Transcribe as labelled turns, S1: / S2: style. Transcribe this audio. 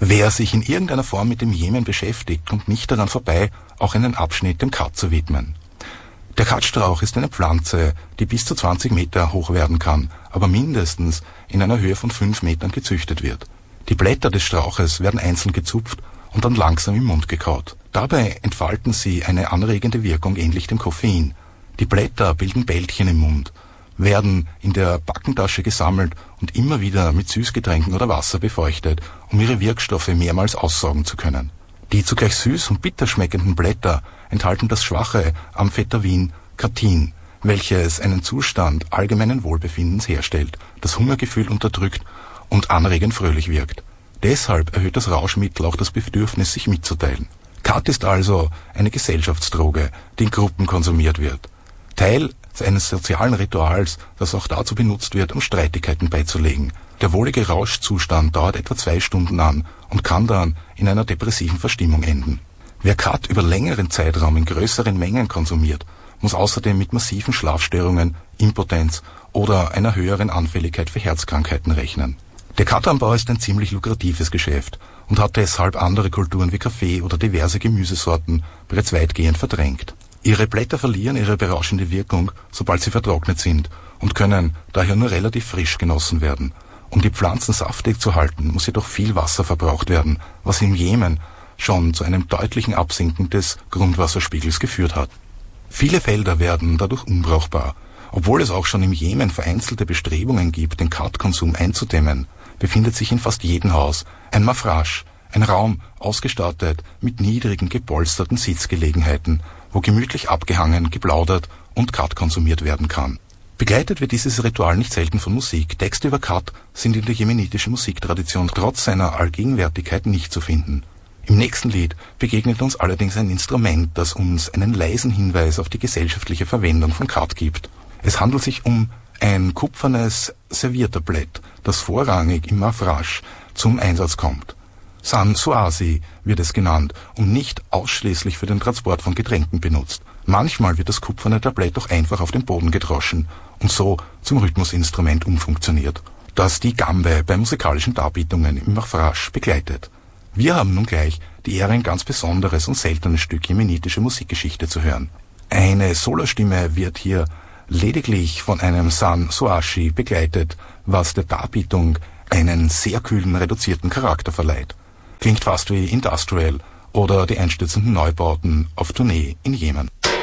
S1: Wer sich in irgendeiner Form mit dem Jemen beschäftigt, kommt nicht daran vorbei, auch einen Abschnitt dem Kat zu widmen. Der Katstrauch ist eine Pflanze, die bis zu 20 Meter hoch werden kann, aber mindestens in einer Höhe von 5 Metern gezüchtet wird. Die Blätter des Strauches werden einzeln gezupft und dann langsam im Mund gekaut. Dabei entfalten sie eine anregende Wirkung ähnlich dem Koffein. Die Blätter bilden Bältchen im Mund, werden in der Backentasche gesammelt und immer wieder mit Süßgetränken oder Wasser befeuchtet, um ihre Wirkstoffe mehrmals aussaugen zu können. Die zugleich süß und bitter schmeckenden Blätter enthalten das schwache Amphetamin Kathin, welches einen Zustand allgemeinen Wohlbefindens herstellt, das Hungergefühl unterdrückt und anregend fröhlich wirkt. Deshalb erhöht das Rauschmittel auch das Bedürfnis, sich mitzuteilen. Kat ist also eine Gesellschaftsdroge, die in Gruppen konsumiert wird. Teil eines sozialen Rituals, das auch dazu benutzt wird, um Streitigkeiten beizulegen. Der wohlige Rauschzustand dauert etwa 2 Stunden an und kann dann in einer depressiven Verstimmung enden. Wer Kat über längeren Zeitraum in größeren Mengen konsumiert, muss außerdem mit massiven Schlafstörungen, Impotenz oder einer höheren Anfälligkeit für Herzkrankheiten rechnen. Der Katanbau ist ein ziemlich lukratives Geschäft und hat deshalb andere Kulturen wie Kaffee oder diverse Gemüsesorten bereits weitgehend verdrängt. Ihre Blätter verlieren ihre berauschende Wirkung, sobald sie vertrocknet sind und können daher nur relativ frisch genossen werden. Um die Pflanzen saftig zu halten, muss jedoch viel Wasser verbraucht werden, was im Jemen schon zu einem deutlichen Absinken des Grundwasserspiegels geführt hat. Viele Felder werden dadurch unbrauchbar. Obwohl es auch schon im Jemen vereinzelte Bestrebungen gibt, den Katkonsum einzudämmen, befindet sich in fast jedem Haus ein Mafrasch, ein Raum ausgestattet mit niedrigen, gepolsterten Sitzgelegenheiten, wo gemütlich abgehangen, geplaudert und Kat konsumiert werden kann. Begleitet wird dieses Ritual nicht selten von Musik. Texte über Kat sind in der jemenitischen Musiktradition trotz seiner Allgegenwärtigkeit nicht zu finden. Im nächsten Lied begegnet uns allerdings ein Instrument, das uns einen leisen Hinweis auf die gesellschaftliche Verwendung von Kat gibt. Es handelt sich um ein kupfernes Serviertablett, das vorrangig im Mafrasch zum Einsatz kommt. San Suasi wird es genannt und nicht ausschließlich für den Transport von Getränken benutzt. Manchmal wird das kupferne Tablett auch einfach auf den Boden gedroschen und so zum Rhythmusinstrument umfunktioniert, das die Gambe bei musikalischen Darbietungen im Mafrasch begleitet. Wir haben nun gleich die Ehre, ein ganz besonderes und seltenes Stück jemenitische Musikgeschichte zu hören. Eine Solostimme wird hier lediglich von einem San Suashi begleitet, was der Darbietung einen sehr kühlen, reduzierten Charakter verleiht. Klingt fast wie Industrial oder die einstürzenden Neubauten auf Tournee in Jemen.